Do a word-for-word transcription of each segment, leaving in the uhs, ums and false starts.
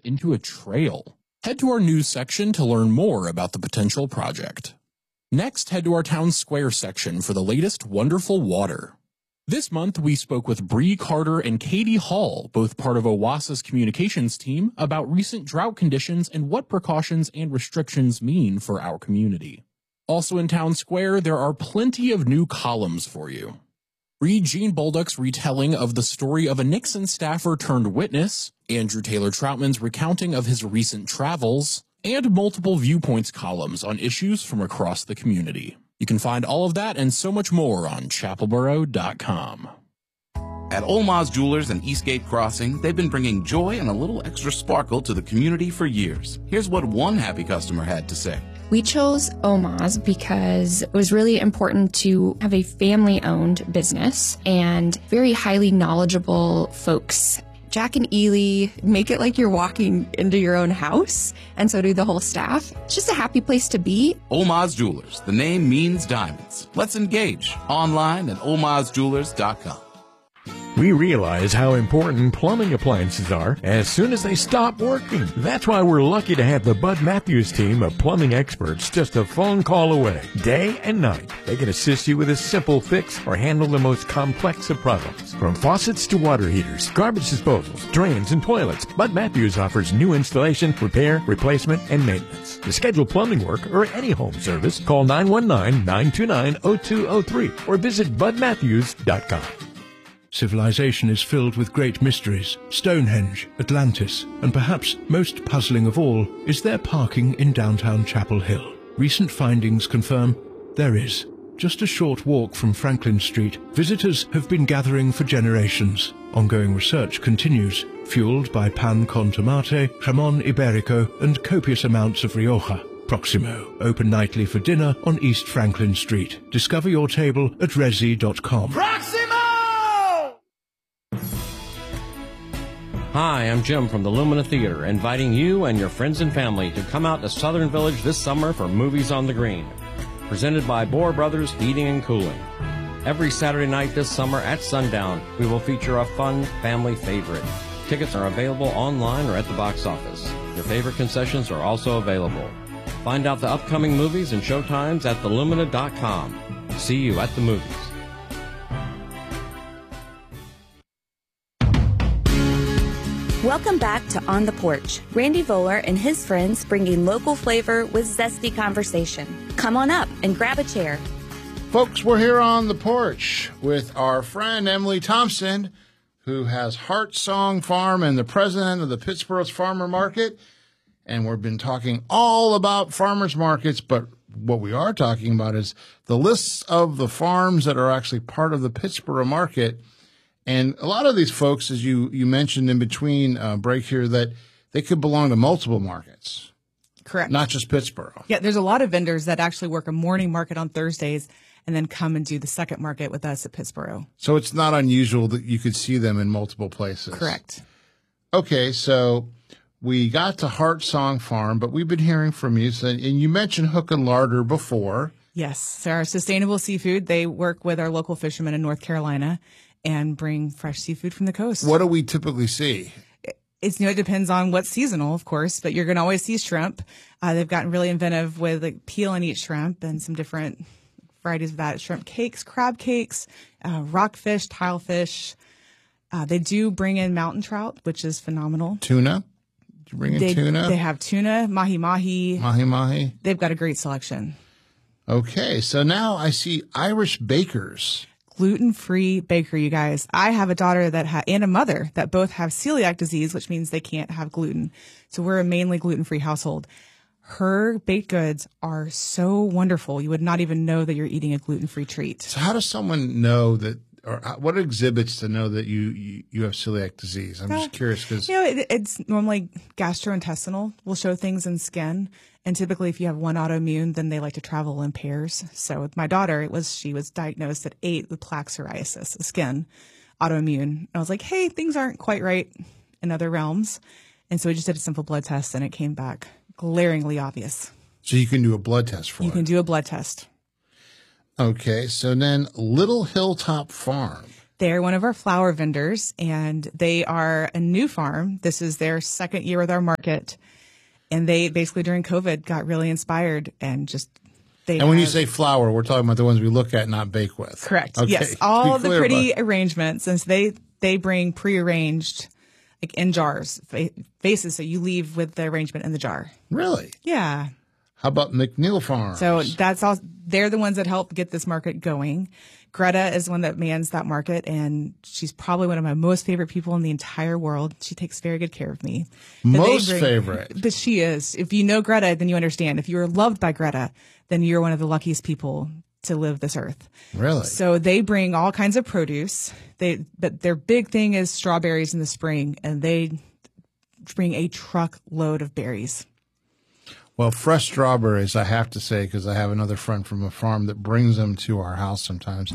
into a trail. Head to our news section to learn more about the potential project. Next, head to our town square section for the latest wonderful water. This month, we spoke with Bree Carter and Katie Hall, both part of OWASA's communications team, about recent drought conditions and what precautions and restrictions mean for our community. Also in Town Square, there are plenty of new columns for you. Read Gene Bolduc's retelling of the story of a Nixon staffer turned witness, Andrew Taylor Troutman's recounting of his recent travels, and multiple viewpoints columns on issues from across the community. You can find all of that and so much more on chapel borough dot com. At Olmaz Jewelers and Eastgate Crossing, they've been bringing joy and a little extra sparkle to the community for years. Here's what one happy customer had to say. We chose Olmaz because it was really important to have a family-owned business and very highly knowledgeable folks. Jack and Ely make it like you're walking into your own house, and so do the whole staff. It's just a happy place to be. Olmaz Jewelers. The name means diamonds. Let's engage online at olmaz jewelers dot com. We realize how important plumbing appliances are as soon as they stop working. That's why we're lucky to have the Bud Matthews team of plumbing experts just a phone call away, day and night. They can assist you with a simple fix or handle the most complex of problems. From faucets to water heaters, garbage disposals, drains, and toilets, Bud Matthews offers new installation, repair, replacement, and maintenance. To schedule plumbing work or any home service, call nine one nine, nine two nine, zero two zero three or visit bud matthews dot com. Civilization is filled with great mysteries. Stonehenge, Atlantis, and perhaps most puzzling of all is there parking in downtown Chapel Hill. Recent findings confirm there is. Just a short walk from Franklin Street, visitors have been gathering for generations. Ongoing research continues, fueled by pan con tomate, jamon iberico, and copious amounts of Rioja. Proximo, open nightly for dinner on East Franklin Street. Discover your table at resi dot com. Proximo! Hi, I'm Jim from the Lumina Theater, inviting you and your friends and family to come out to Southern Village this summer for Movies on the Green. Presented by Bohr Brothers Heating and Cooling. Every Saturday night this summer at sundown, we will feature a fun family favorite. Tickets are available online or at the box office. Your favorite concessions are also available. Find out the upcoming movies and showtimes at the lumina dot com. See you at the movies. Welcome back to On the Porch. Randy Voller and his friends bringing local flavor with zesty conversation. Come on up and grab a chair. Folks, we're here on the porch with our friend Emily Thompson, who has Heart Song Farm and the president of the Pittsboro Farmer Market. And we've been talking all about farmers markets, but what we are talking about is the lists of the farms that are actually part of the Pittsboro market. And a lot of these folks, as you, you mentioned in between uh, break here, that they could belong to multiple markets. Correct. Not just Pittsboro. Yeah, there's a lot of vendors that actually work a morning market on Thursdays and then come and do the second market with us at Pittsboro. So it's not unusual that you could see them in multiple places. Correct. Okay, so we got to Heart Song Farm, but we've been hearing from you, so, and you mentioned Hook and Larder before. Yes, so our sustainable seafood, they work with our local fishermen in North Carolina and bring fresh seafood from the coast. What do we typically see? It's, you know, it depends on what's seasonal, of course, but you're going to always see shrimp. Uh, they've gotten really inventive with like peel and eat shrimp and some different varieties of that. Shrimp cakes, crab cakes, uh, rockfish, tilefish. Uh, they do bring in mountain trout, which is phenomenal. Tuna? Did you bring in they, tuna? They have tuna, mahi-mahi. Mahi-mahi. They've got a great selection. Okay, so now I see Irish Bakers. Gluten-free bakery, you guys. I have a daughter that ha- and a mother that both have celiac disease, which means they can't have gluten. So we're a mainly gluten-free household. Her baked goods are so wonderful. You would not even know that you're eating a gluten-free treat. So how does someone know that, or what exhibits to know that you, you, you have celiac disease? I'm uh, just curious because... You know, it, it's normally gastrointestinal. We'll show things in skin. And typically if you have one autoimmune, then they like to travel in pairs. So with my daughter, it was, she was diagnosed at eight with plaque psoriasis, skin, autoimmune. And I was like, hey, things aren't quite right in other realms. And so we just did a simple blood test and it came back glaringly obvious. So you can do a blood test for you it? You can do a blood test. Okay. So then Little Hilltop Farm. They're one of our flower vendors, and they are a new farm. This is their second year with our market. And they basically during COVID got really inspired and just they And when have, you say flower, we're talking about the ones we look at, not bake with. correct. Okay. Yes. All Be the clear pretty about- arrangements. And so they, they bring prearranged, like in jars, va- vases. So you leave with the arrangement in the jar. Really? Yeah. How about McNeil Farms? So that's all. They're the ones that help get this market going. Greta is one that mans that market, and she's probably one of my most favorite people in the entire world. She takes very good care of me. But they Most bring- favorite. But she is. If you know Greta, then you understand. If you are loved by Greta, then you're one of the luckiest people to live this earth. Really? So they bring all kinds of produce. They, but their big thing is strawberries in the spring, and they bring a truckload of berries. Well, fresh strawberries, I have to say, because I have another friend from a farm that brings them to our house sometimes.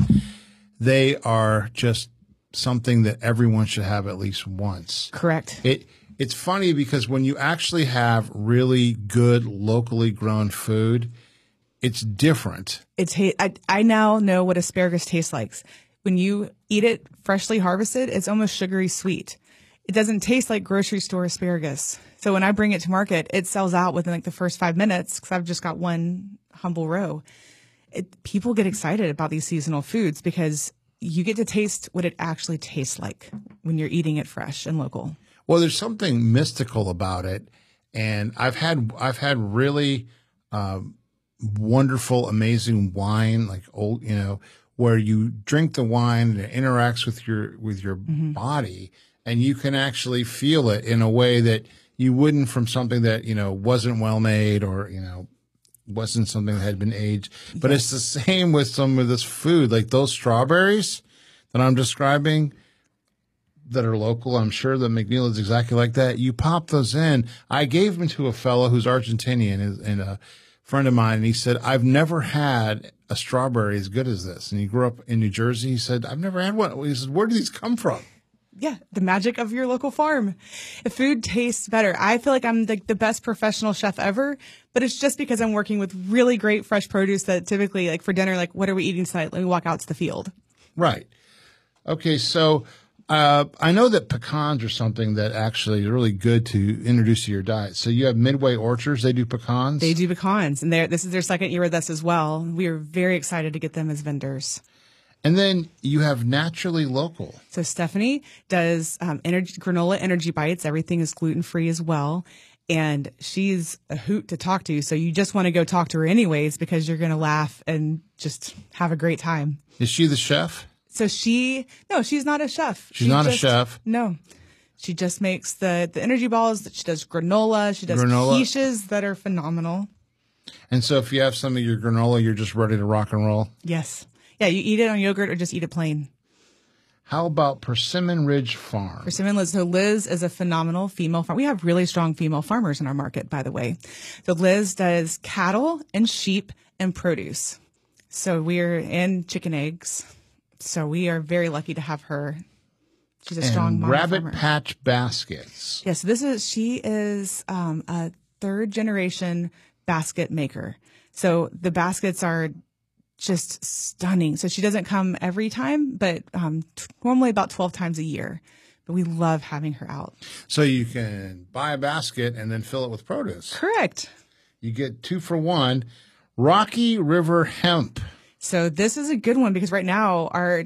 They are just something that everyone should have at least once. Correct. It It's funny because when you actually have really good locally grown food, it's different. It's I, I now know what asparagus tastes like. When you eat it freshly harvested, it's almost sugary sweet. It doesn't taste like grocery store asparagus. So when I bring it to market, it sells out within like the first five minutes because I've just got one humble row. It, people get excited about these seasonal foods because you get to taste what it actually tastes like when you're eating it fresh and local. Well, there's something mystical about it, and I've had I've had really uh, wonderful, amazing wine, like old, you know, where you drink the wine and it interacts with your with your Mm-hmm. body, and you can actually feel it in a way that you wouldn't from something that you know wasn't well made or you know wasn't something that had been aged. But Yes. it's the same with some of this food, like those strawberries that I'm describing that are local. I'm sure that McNeil is exactly like that. You pop those in. I gave them to a fellow who's Argentinian and a friend of mine, and he said, I've never had a strawberry as good as this. And he grew up in New Jersey. He said, I've never had one. He said, where do these come from? Yeah, the magic of your local farm. The food tastes better. I feel like I'm like the best professional chef ever, but it's just because I'm working with really great fresh produce that typically, like for dinner, like what are we eating tonight? Let me walk out to the field. Right. Okay, so uh, I know that pecans are something that actually is really good to introduce to your diet. So you have Midway Orchards. They do pecans? They do pecans, and they're, this is their second year with us as well. We are very excited to get them as vendors. And then you have Naturally Local. So Stephanie does um, energy, granola energy bites. Everything is gluten-free as well. And she's a hoot to talk to. So you just want to go talk to her anyways because you're going to laugh and just have a great time. Is she the chef? So she, no, she's not a chef. She's She not a just- chef. No. She just makes the, the energy balls. She does granola. She does Granola. quiches that are phenomenal. And so if you have some of your granola, you're just ready to rock and roll. Yes. Yeah, you eat it on yogurt or just eat it plain. How about Persimmon Ridge Farm? Persimmon Liz. So Liz is a phenomenal female farm. We have really strong female farmers in our market, by the way. So Liz does cattle and sheep and produce. So we're in chicken eggs. So we are very lucky to have her. She's a strong And mama Rabbit farmer. Patch Baskets. Yes, this is she is um, a third generation basket maker. So the baskets are just stunning. So she doesn't come every time, but um, t- normally about twelve times a year. But we love having her out. So you can buy a basket and then fill it with produce. Correct. You get two for one. Rocky River Hemp. So this is a good one because right now our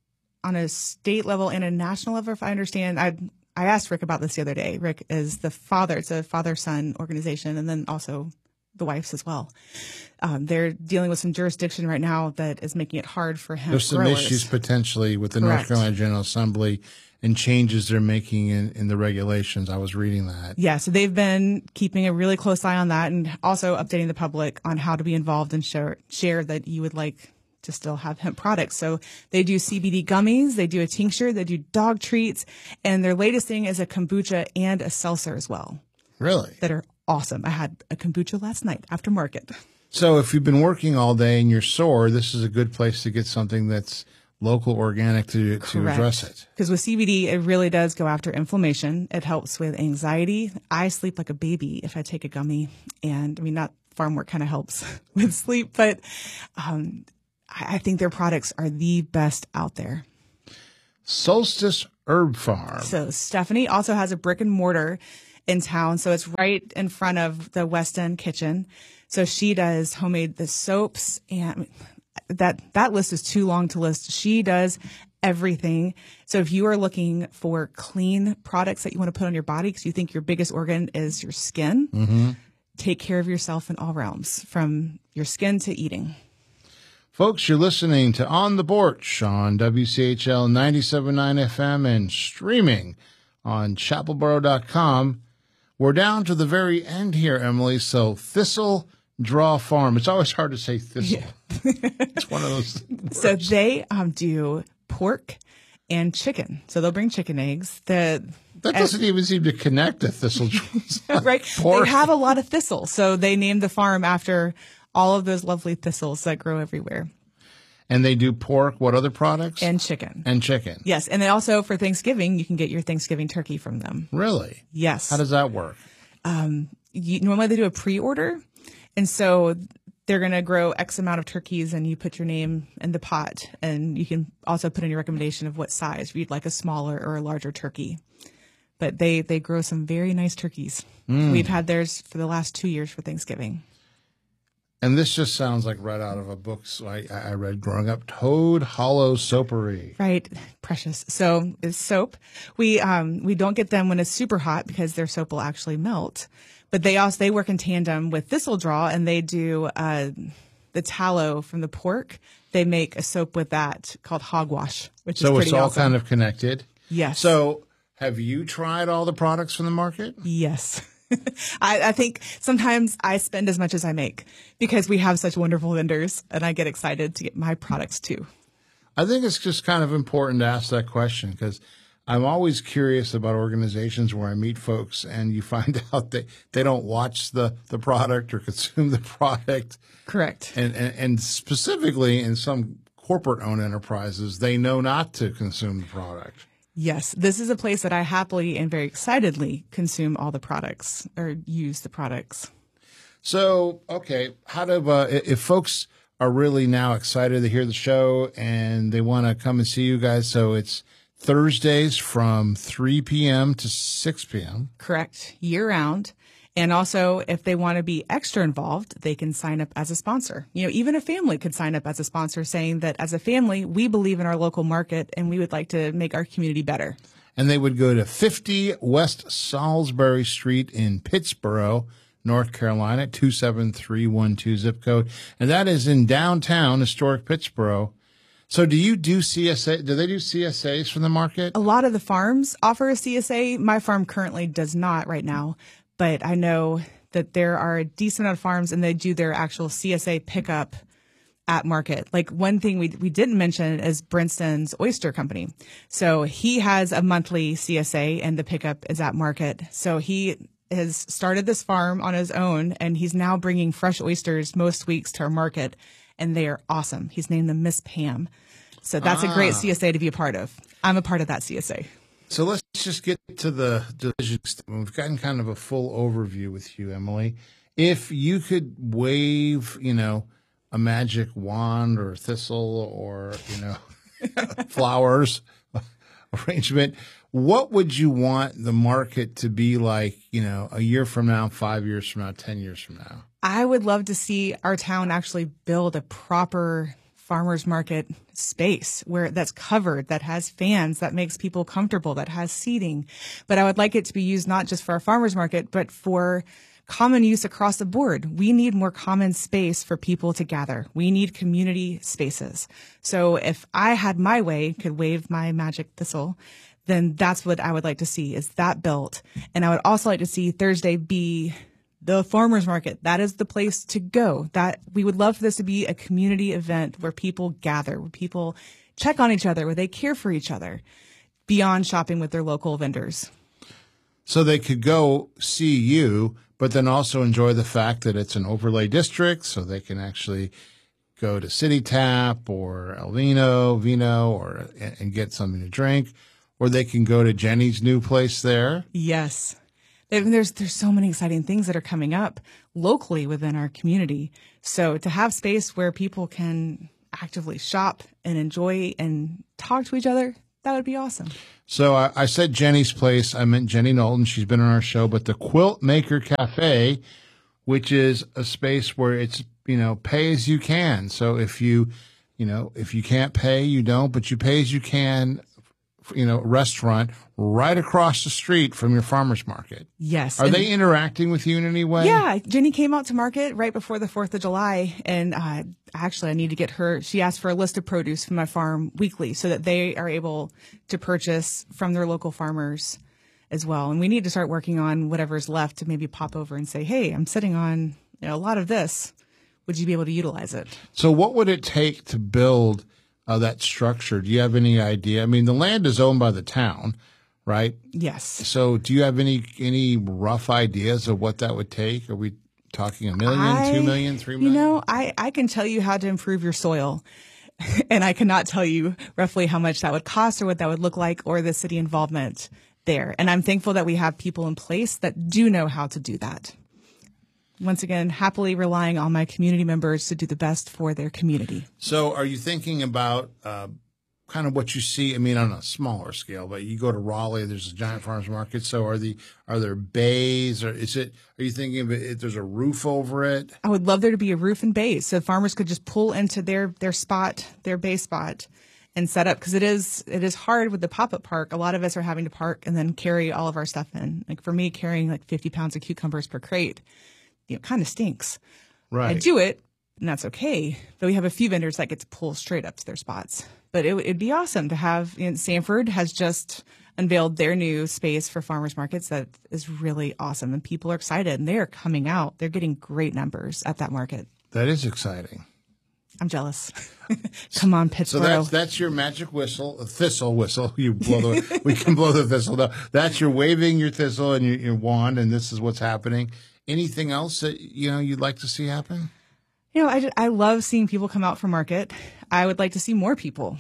on a state level and a national level, if I understand, I I asked Rick about this the other day. Rick is the father. It's a father-son organization, and then also the wife's as well. Um, they're dealing with some jurisdiction right now that is making it hard for hemp There's some growers. issues potentially with the Correct. North Carolina General Assembly and changes they're making in, in the regulations. I was reading that. Yeah, so they've been keeping a really close eye on that and also updating the public on how to be involved and share, share that you would like to still have hemp products. So they do C B D gummies, they do a tincture, they do dog treats, and their latest thing is a kombucha and a seltzer as well Really? that are awesome. I had a kombucha last night after market. So if you've been working all day and you're sore, this is a good place to get something that's local, organic to, to address it. Because with C B D, it really does go after inflammation. It helps with anxiety. I sleep like a baby if I take a gummy. And I mean, not farm work kind of helps with sleep, but um, I, I think their products are the best out there. Solstice Herb Farm. So Stephanie also has a brick and mortar in town. So it's right in front of the West End Kitchen. So she does homemade the soaps, and that, that list is too long to list. She does everything. So if you are looking for clean products that you want to put on your body because you think your biggest organ is your skin, mm-hmm. take care of yourself in all realms, from your skin to eating. Folks, you're listening to On the Porch on W C H L ninety-seven point nine F M and streaming on chapel boro dot com. We're down to the very end here, Emily. So Thistle Draw Farm. It's always hard to say thistle. Yeah. It's one of those words. So they um, do pork and chicken. So they'll bring chicken eggs. The That doesn't and, even seem to connect to thistle. Right. Pork. They have a lot of thistle. So they named the farm after all of those lovely thistles that grow everywhere. And they do pork. What other products? And chicken. And chicken. Yes. And they also, for Thanksgiving, you can get your Thanksgiving turkey from them. Really? Yes. How does that work? Um, you, normally they do a pre-order. And so they're going to grow X amount of turkeys, and you put your name in the pot. And you can also put in your recommendation of what size. If you'd like a smaller or a larger turkey. But they, they grow some very nice turkeys. Mm. We've had theirs for the last two years for Thanksgiving. And this just sounds like right out of a book I, I read growing up, Toad Hollow Soapery. Right. Precious. So it's soap. We um we don't get them when it's super hot because their soap will actually melt. But they also they work in tandem with Thistle Draw, and they do uh the tallow from the pork. They make a soap with that called Hogwash, which so is pretty it's all awesome. kind of connected. Yes. So have you tried all the products from the market? Yes. I, I think sometimes I spend as much as I make because we have such wonderful vendors, and I get excited to get my products too. I think it's just kind of important to ask that question because I'm always curious about organizations where I meet folks and you find out that they don't watch the, the product or consume the product. Correct. And, and, and specifically in some corporate-owned enterprises, they know not to consume the product. Yes, this is a place that I happily and very excitedly consume all the products or use the products. So, okay, how do uh, if folks are really now excited to hear the show and they want to come and see you guys? So it's Thursdays from three p.m. to six p.m. Correct, year round. And also, if they want to be extra involved, they can sign up as a sponsor. You know, even a family could sign up as a sponsor, saying that as a family, we believe in our local market and we would like to make our community better. And they would go to fifty West Salisbury Street in Pittsboro, North Carolina, two seven three one two zip code. And that is in downtown historic Pittsboro. So do you do C S A? Do they do C S As from the market? A lot of the farms offer a C S A. My farm currently does not right now. But I know that there are a decent amount of farms, and they do their actual C S A pickup at market. Like one thing we we didn't mention is Brinson's Oyster Company. So he has a monthly C S A, and the pickup is at market. So he has started this farm on his own, and he's now bringing fresh oysters most weeks to our market, and they are awesome. He's named them Miss Pam. So that's ah. a great C S A to be a part of. I'm a part of that C S A. So let's just get to the division. We've gotten kind of a full overview with you, Emily. If you could wave, you know, a magic wand or thistle or, you know, flowers arrangement, what would you want the market to be like, you know, a year from now, five years from now, ten years from now? I would love to see our town actually build a proper farmers market space where that's covered, that has fans, that makes people comfortable, that has seating. But I would like it to be used not just for our farmers market, but for common use across the board. We need more common space for people to gather. We need community spaces. So if I had my way, could wave my magic thistle, then that's what I would like to see, is that built. And I would also like to see Thursday be the farmers market. That is the place to go. That we would love for this to be a community event where people gather, where people check on each other, where they care for each other beyond shopping with their local vendors. So they could go see you, but then also enjoy the fact that it's an overlay district, so they can actually go to City Tap or El Vino, Vino, or and get something to drink, or they can go to Jenny's new place there. Yes. There's there's so many exciting things that are coming up locally within our community. So to have space where people can actively shop and enjoy and talk to each other, that would be awesome. So I, I said Jenny's place. I meant Jenny Knowlton. She's been on our show, but the Quilt Maker Cafe, which is a space where it's, you know, pay as you can. So if you, you know, if you can't pay, you don't, but you pay as you can, you know, restaurant right across the street from your farmer's market. Yes. Are they interacting with you in any way? Yeah. Jenny came out to market right before the fourth of July. And uh, actually, I need to get her. She asked for a list of produce from my farm weekly so that they are able to purchase from their local farmers as well. And we need to start working on whatever's left to maybe pop over and say, hey, I'm sitting on, you know, a lot of this. Would you be able to utilize it? So what would it take to build uh, that structure? Do you have any idea? I mean, the land is owned by the town, right? Yes. So do you have any any rough ideas of what that would take? Are we talking a million, I, two million, three million? You know, I, I can tell you how to improve your soil. And I cannot tell you roughly how much that would cost or what that would look like or the city involvement there. And I'm thankful that we have people in place that do know how to do that. Once again, happily relying on my community members to do the best for their community. So are you thinking about uh, kind of what you see? I mean, on a smaller scale, but you go to Raleigh, there's a giant farmers market. So are the are there bays, or is it? Are you thinking of it, if there's a roof over it? I would love there to be a roof and bays so farmers could just pull into their their spot, their bay spot, and set up, because it is it is hard with the pop-up park. A lot of us are having to park and then carry all of our stuff in. Like for me, carrying like fifty pounds of cucumbers per crate, you know, kind of stinks. Right. I do it, and that's okay. But we have a few vendors that get to pull straight up to their spots. But it, it'd be awesome to have. You know, Sanford has just unveiled their new space for farmers markets that is really awesome, and people are excited, and they are coming out. They're getting great numbers at that market. That is exciting. I'm jealous. Come on, Pittsburgh. So that's that's your magic whistle, a thistle whistle. You blow the we can blow the thistle. No, that's your waving your thistle and your, your wand, and this is what's happening. Anything else that you know you'd like to see happen? You know, I just, I love seeing people come out for market. I would like to see more people.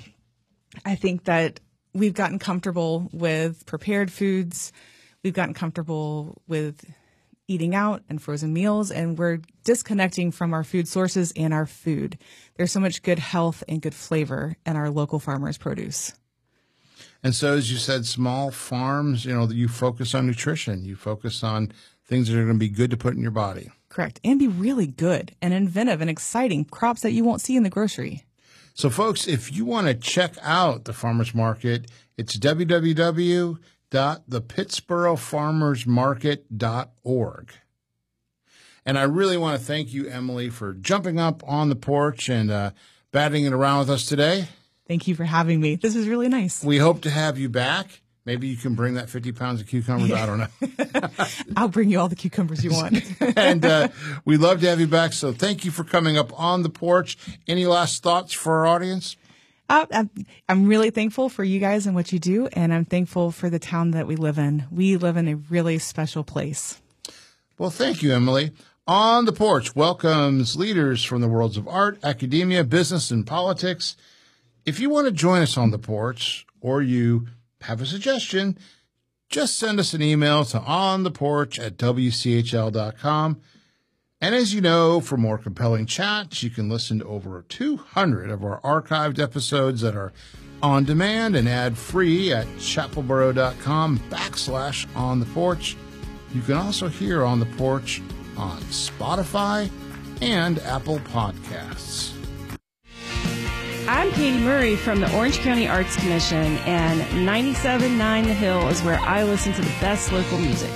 I think that we've gotten comfortable with prepared foods. We've gotten comfortable with eating out and frozen meals, and we're disconnecting from our food sources and our food. There's so much good health and good flavor in our local farmers' produce. And so, as you said, small farms, you know, you focus on nutrition. You focus on things that are going to be good to put in your body. Correct. And be really good and inventive and exciting crops that you won't see in the grocery. So, folks, if you want to check out the farmers market, it's w w w dot the pittsboro farmers market dot org. And I really want to thank you, Emily, for jumping up on the porch and uh, batting it around with us today. Thank you for having me. This is really nice. We hope to have you back. Maybe you can bring that fifty pounds of cucumbers. I don't know. I'll bring you all the cucumbers you want. And uh, we'd love to have you back. So thank you for coming up on the porch. Any last thoughts for our audience? Uh, I'm, I'm really thankful for you guys and what you do, and I'm thankful for the town that we live in. We live in a really special place. Well, thank you, Emily. On the Porch welcomes leaders from the worlds of art, academia, business, and politics. If you want to join us on the porch, or you have a suggestion, just send us an email to ontheporch at w c h l dot com. And as you know, for more compelling chats, you can listen to over two hundred of our archived episodes that are on demand and ad-free at chapelboro.com backslash on the porch. You can also hear On the Porch on Spotify and Apple Podcasts. I'm Katie Murray from the Orange County Arts Commission, and ninety-seven point nine The Hill is where I listen to the best local music.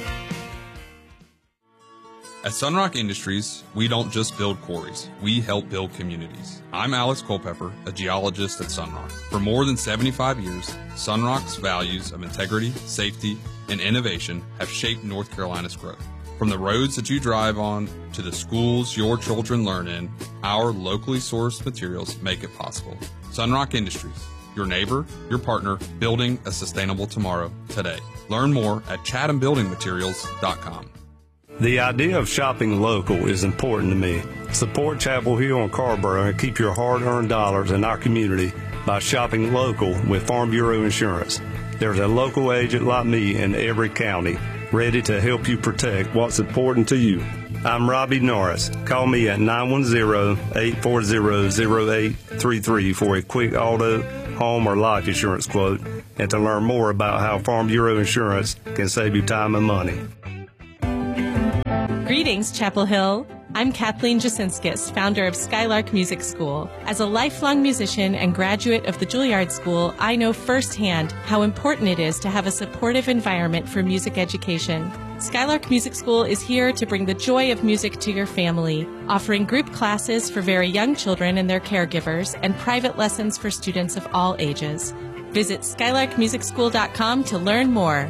At Sunrock Industries, we don't just build quarries, we help build communities. I'm Alex Culpepper, a geologist at Sunrock. For more than seventy-five years, Sunrock's values of integrity, safety, and innovation have shaped North Carolina's growth. From the roads that you drive on to the schools your children learn in, our locally sourced materials make it possible. Sunrock Industries, your neighbor, your partner, building a sustainable tomorrow today. Learn more at chatham building materials dot com. The idea of shopping local is important to me. Support Chapel Hill and Carrboro and keep your hard-earned dollars in our community by shopping local with Farm Bureau Insurance. There's a local agent like me in every county ready to help you protect what's important to you. I'm Robbie Norris. Call me at nine one zero, eight four zero, zero eight three three for a quick auto home, or life insurance quote, and to learn more about how Farm Bureau Insurance can save you time and money. Greetings, Chapel Hill. I'm Kathleen Jasinskis, founder of Skylark Music School. As a lifelong musician and graduate of the Juilliard School, I know firsthand how important it is to have a supportive environment for music education. Skylark Music School is here to bring the joy of music to your family, offering group classes for very young children and their caregivers, and private lessons for students of all ages. Visit skylark music school dot com to learn more.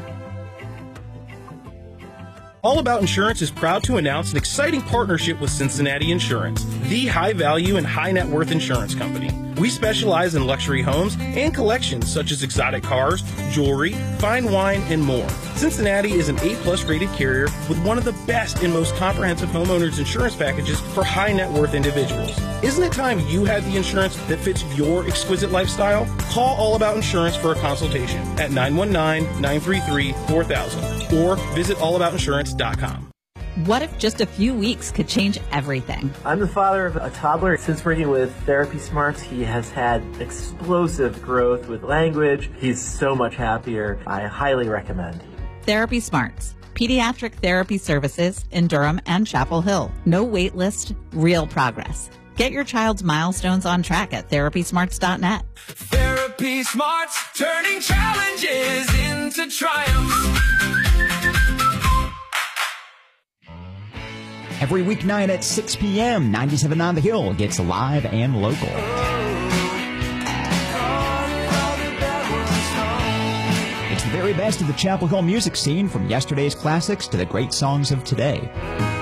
All About Insurance is proud to announce an exciting partnership with Cincinnati Insurance, the high-value and high-net-worth insurance company. We specialize in luxury homes and collections such as exotic cars, jewelry, fine wine, and more. Cincinnati is an A-plus rated carrier with one of the best and most comprehensive homeowners insurance packages for high-net-worth individuals. Isn't it time you had the insurance that fits your exquisite lifestyle? Call All About Insurance for a consultation at nine one nine, nine three three, four thousand or visit all about insurance dot com. What if just a few weeks could change everything? I'm the father of a toddler. Since working with Therapy Smarts, he has had explosive growth with language. He's so much happier. I highly recommend. Therapy Smarts. Pediatric therapy services in Durham and Chapel Hill. No wait list, real progress. Get your child's milestones on track at therapy smarts dot net. Therapy Smarts, turning challenges into triumphs. Every weeknight at six p.m., ninety-seven point nine The Hill gets live and local. It's the very best of the Chapel Hill music scene, from yesterday's classics to the great songs of today.